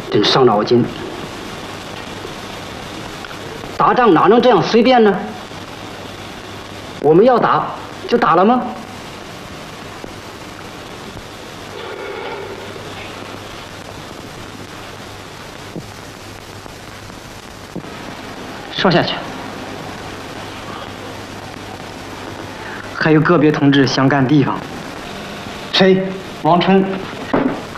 真伤脑筋。打仗哪能这样随便呢？我们要打就打了吗？说下去。还有个别同志想赶地方。谁？王琛。